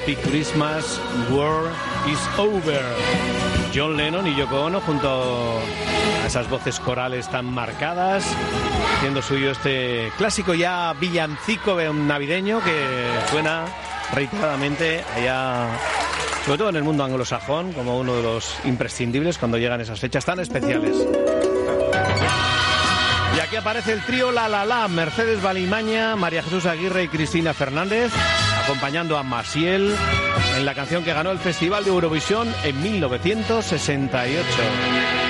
Happy Christmas, War is Over. John Lennon y Yoko Ono junto a esas voces corales tan marcadas, haciendo suyo este clásico ya villancico navideño que suena reiteradamente allá, sobre todo en el mundo anglosajón, como uno de los imprescindibles cuando llegan esas fechas tan especiales. Y aquí aparece el trío La La La, Mercedes Valimaña, María Jesús Aguirre y Cristina Fernández, acompañando a Maciel en la canción que ganó el Festival de Eurovisión en 1968.